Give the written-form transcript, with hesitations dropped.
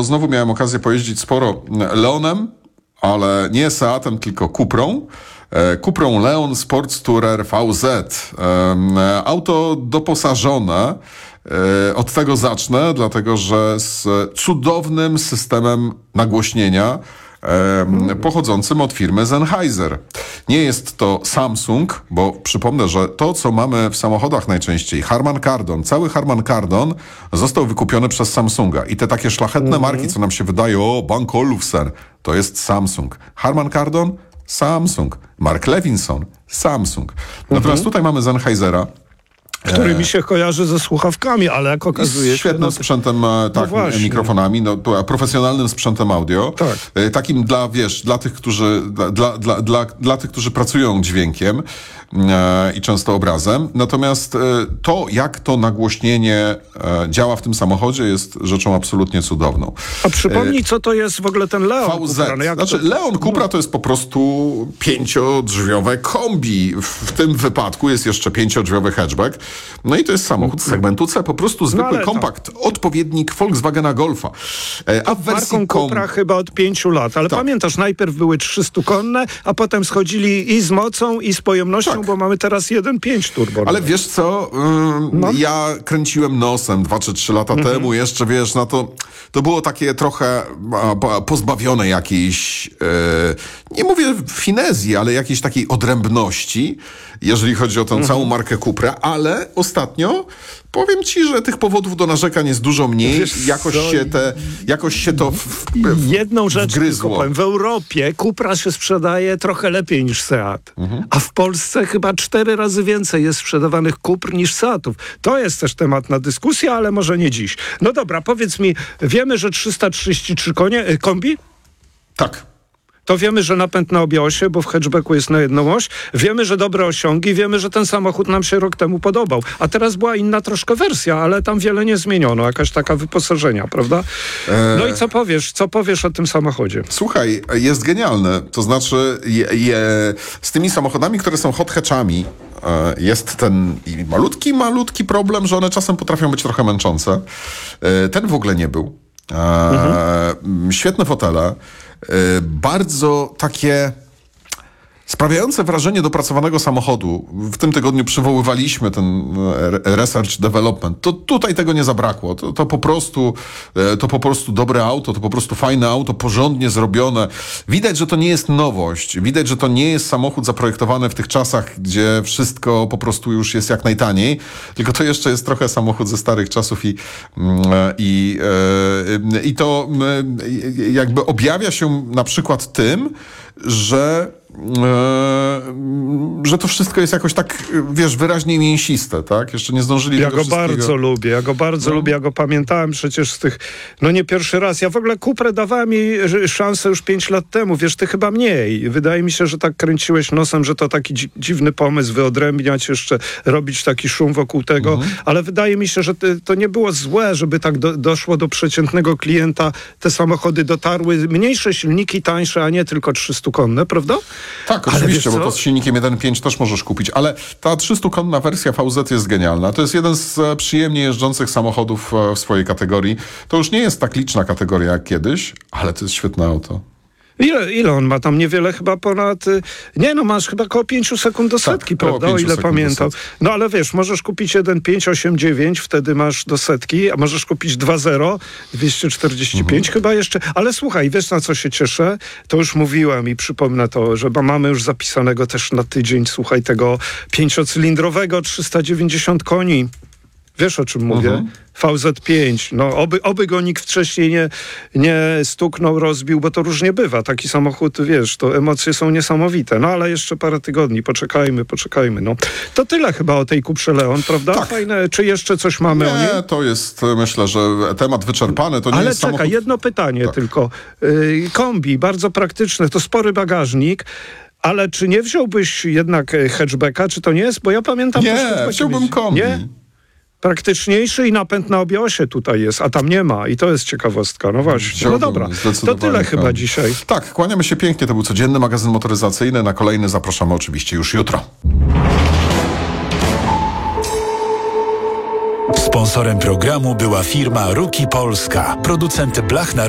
bo znowu miałem okazję pojeździć sporo Leonem, ale nie Seatem, tylko Cuprą. Cuprą Leon Sports Tourer VZ. Auto doposażone. Od tego zacznę, dlatego że z cudownym systemem nagłośnienia pochodzącym od firmy Sennheiser. Nie jest to Samsung, bo przypomnę, że to, co mamy w samochodach najczęściej, Harman Kardon, cały Harman Kardon został wykupiony przez Samsunga. I te takie szlachetne marki, co nam się wydaje, Bank Olufsen, to jest Samsung. Harman Kardon, Samsung. Mark Levinson, Samsung. Natomiast tutaj mamy Sennheisera, który mi się kojarzy ze słuchawkami, ale jak okazuje się... Świetnym sprzętem, tak, mikrofonami, profesjonalnym sprzętem audio. Tak. Takim dla tych, którzy, dla tych, którzy pracują dźwiękiem i często obrazem. Natomiast to, jak to nagłośnienie działa w tym samochodzie, jest rzeczą absolutnie cudowną. A przypomnij, co to jest w ogóle ten Leon VZ. Cupra? Leon Cupra to jest po prostu 5-drzwiowe kombi. W tym wypadku jest jeszcze 5-drzwiowy hatchback. No i to jest samochód z segmentu C, po prostu zwykły kompakt, odpowiednik Volkswagena Golfa. A w wersji marką Cupra chyba od 5 lat, ale pamiętasz, najpierw były 300-konne, a potem schodzili i z mocą, i z pojemnością, bo mamy teraz 1.5 turbo. Ale wiesz co, ja kręciłem nosem 2 czy 3 lata temu, jeszcze wiesz, to było takie trochę pozbawione jakiejś, nie mówię finezji, ale jakiejś takiej odrębności, jeżeli chodzi o tę całą markę Cupra, ale ostatnio powiem ci, że tych powodów do narzekań jest dużo mniej. Jakoś się to jedną rzecz wgryzło. tylko powiem. W Europie Cupra się sprzedaje trochę lepiej niż Seat. A w Polsce chyba 4 razy więcej jest sprzedawanych Cupr niż Seatów. To jest też temat na dyskusję, ale może nie dziś. No dobra, powiedz mi, wiemy, że 333 konie, kombi? Tak. To wiemy, że napęd na obie osie, bo w hatchbacku jest na jedną oś. Wiemy, że dobre osiągi. Wiemy, że ten samochód nam się rok temu podobał. A teraz była inna troszkę wersja, ale tam wiele nie zmieniono. Jakaś taka wyposażenia, prawda? No i co powiesz o tym samochodzie? Słuchaj, jest genialne. To znaczy z tymi samochodami, które są hot hatchami, jest ten malutki problem, że one czasem potrafią być trochę męczące. Ten w ogóle nie był. Świetne fotele. Bardzo takie sprawiające wrażenie dopracowanego samochodu. W tym tygodniu przywoływaliśmy ten research development. To tutaj tego nie zabrakło. To po prostu dobre auto, to po prostu fajne auto, porządnie zrobione. Widać, że to nie jest nowość. Widać, że to nie jest samochód zaprojektowany w tych czasach, gdzie wszystko po prostu już jest jak najtaniej. Tylko to jeszcze jest trochę samochód ze starych czasów i to jakby objawia się na przykład tym, że to wszystko jest jakoś tak, wiesz, wyraźnie mięsiste, tak? Jeszcze nie zdążyli Ja tego go wszystkiego. bardzo lubię, ja go pamiętałem przecież z tych, nie pierwszy raz. Ja w ogóle Cuprę dawałem jej szansę już 5 lat temu, wiesz, ty chyba mniej. Wydaje mi się, że tak kręciłeś nosem, że to taki dziwny pomysł, wyodrębniać jeszcze, robić taki szum wokół tego, ale wydaje mi się, że to nie było złe, żeby tak doszło do przeciętnego klienta, te samochody dotarły, mniejsze silniki, tańsze, a nie tylko 300-konne, prawda? Tak, oczywiście, bo to z silnikiem 1.5 też możesz kupić, ale ta 300-konna wersja VZ jest genialna. To jest jeden z przyjemnie jeżdżących samochodów w swojej kategorii. To już nie jest tak liczna kategoria jak kiedyś, ale to jest świetne auto. Ile on ma tam? Niewiele chyba ponad... masz chyba około 5 sekund do setki, prawda? O ile pamiętam. No ale wiesz, możesz kupić 1.589, wtedy masz do setki, a możesz kupić 2.0, 245 chyba jeszcze. Ale słuchaj, wiesz na co się cieszę? To już mówiłem i przypomnę to, że mamy już zapisanego też na tydzień, słuchaj, tego 5-cylindrowego, 390 koni. Wiesz, o czym mówię? VZ5. Oby go nikt wcześniej nie stuknął, rozbił, bo to różnie bywa. Taki samochód, wiesz, to emocje są niesamowite. Ale jeszcze parę tygodni. Poczekajmy. To tyle chyba o tej Cuprze Leon, prawda? Tak. Fajne. Czy jeszcze coś mamy o niej? Nie, to jest, myślę, że temat wyczerpany. To nie Ale jest czekaj, samochód... jedno pytanie tylko. Kombi, bardzo praktyczne. To spory bagażnik. Ale czy nie wziąłbyś jednak hatchbacka? Czy to nie jest? Bo ja pamiętam... Nie, wziąłbym kombi. Nie? Praktyczniejszy i napęd na obie osie tutaj jest, a tam nie ma. I to jest ciekawostka. No właśnie. Wziąłbym, dobra, to tyle chyba dzisiaj. Tak, kłaniamy się pięknie. To był codzienny magazyn motoryzacyjny. Na kolejny zapraszamy oczywiście już jutro. Sponsorem programu była firma Ruki Polska, producent blach na